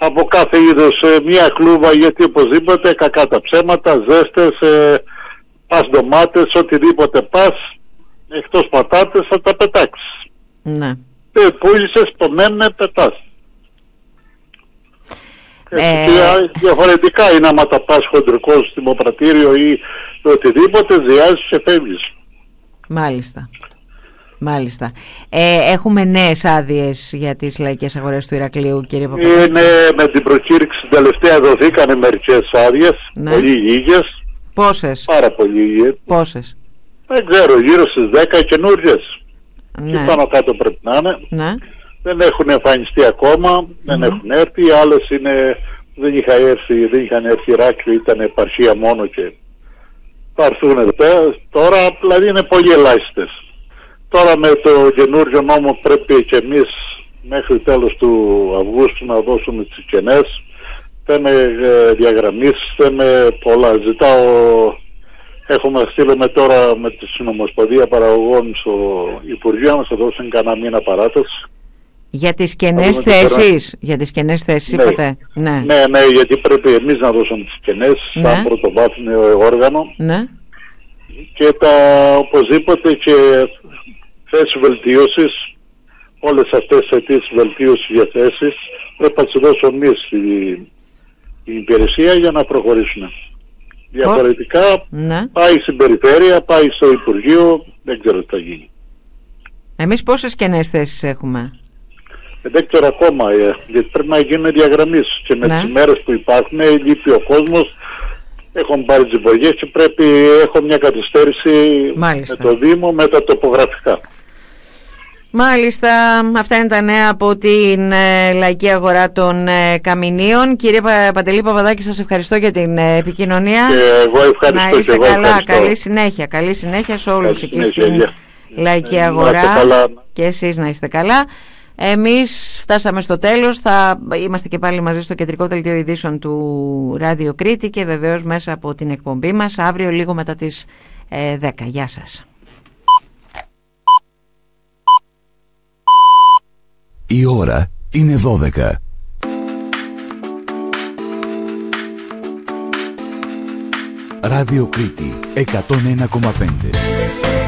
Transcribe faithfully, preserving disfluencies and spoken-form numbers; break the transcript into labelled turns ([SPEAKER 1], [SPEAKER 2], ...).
[SPEAKER 1] από κάθε είδος ε, μια κλούβα, γιατί οπωσδήποτε κακά τα ψέματα, ζέστες, ε, πας ντομάτες, οτιδήποτε πας, εκτός πατάτες θα τα πετάξεις.
[SPEAKER 2] Ναι.
[SPEAKER 1] Ε, πούλησες, πομένε, πετάς. Ε... Διαφορετικά είναι άμα τα πας χοντρικό στο δημοπρατήριο ή οτιδήποτε, ζιάζεις και φεύγεις.
[SPEAKER 2] Μάλιστα. Μάλιστα. Ε, έχουμε νέες άδειες για τις λαϊκές αγορές του Ηρακλείου, κύριε Παπαδάκη?
[SPEAKER 1] Είναι με την προκήρυξη τελευταία δοθήκανε μερικές άδειες, ναι. Πολύ λίγες.
[SPEAKER 2] Πόσες?
[SPEAKER 1] Πάρα πολύ λίγες.
[SPEAKER 2] Πόσες?
[SPEAKER 1] Δεν ξέρω, γύρω στις δέκα καινούργιες.
[SPEAKER 2] Ναι.
[SPEAKER 1] Και πάνω κάτω πρέπει να είναι.
[SPEAKER 2] Ναι.
[SPEAKER 1] Δεν έχουν εμφανιστεί ακόμα, mm-hmm. δεν έχουν έρθει. Οι άλλες είναι, δεν, είχα έρθει, δεν είχαν έρθει Ηράκλειο, ήταν επαρχία μόνο και θα έρθουν τώρα, δηλαδή είναι πολύ ελάχιστες. Τώρα με το καινούργιο νόμο πρέπει και εμείς μέχρι τέλος του Αυγούστου να δώσουμε τις κενές. Θέμε ε, διαγραμμίσεις, θέμε πολλά. Ζητάω, έχουμε στείλουμε τώρα με τη Συνομοσπονδία Παραγωγών στο Υπουργείο να θα δώσουν κανένα μήνα παράταση.
[SPEAKER 2] Για τις κενές θέσεις, για τις κενές θέσεις
[SPEAKER 1] ναι.
[SPEAKER 2] είπατε. Ναι.
[SPEAKER 1] ναι, ναι, γιατί πρέπει εμείς να δώσουμε τις κενές ναι. σαν πρωτοβάθμιο όργανο.
[SPEAKER 2] Ναι.
[SPEAKER 1] Και τα οπωσδήποτε και θέσεις βελτίωσης, όλες αυτές τις αιτήσεις βελτίωσης για θέσεις πρέπει να τις δώσω εμείς στην υπηρεσία για να προχωρήσουν. Διαφορετικά ναι. πάει στην περιφέρεια, πάει στο Υπουργείο, δεν ξέρω τι θα γίνει.
[SPEAKER 2] Εμείς πόσες κενές θέσεις έχουμε?
[SPEAKER 1] Δεν ξέρω ακόμα, γιατί πρέπει να γίνουν διαγραμμίσεις και με ναι. τις ημέρες που υπάρχουν λείπει ο κόσμος. Έχω πάρει τις υπογές και πρέπει, έχω μια καθυστέρηση με το Δήμο με τα τοπογραφικά.
[SPEAKER 2] Μάλιστα, αυτά είναι τα νέα από την ε, λαϊκή αγορά των ε, Καμινίων. Κύριε Πα, Παντελή Παπαδάκη, σας ευχαριστώ για την ε, επικοινωνία.
[SPEAKER 1] Και εγώ ευχαριστώ.
[SPEAKER 2] Να είστε
[SPEAKER 1] και εγώ
[SPEAKER 2] καλά,
[SPEAKER 1] ευχαριστώ.
[SPEAKER 2] Καλή συνέχεια, καλή συνέχεια σε όλους εκεί
[SPEAKER 1] συνέχεια,
[SPEAKER 2] στην
[SPEAKER 1] για.
[SPEAKER 2] λαϊκή
[SPEAKER 1] ε,
[SPEAKER 2] αγορά και εσείς να είστε καλά. Εμείς φτάσαμε στο τέλος, θα είμαστε και πάλι μαζί στο κεντρικό δελτίο ειδήσεων του Ράδιο Κρήτη και βεβαίως μέσα από την εκπομπή μας αύριο λίγο μετά τις ε, δέκα. Γεια σας.
[SPEAKER 3] Η ώρα είναι δώδεκα. Ράδιο Κρήτη εκατόν ένα κόμμα πέντε.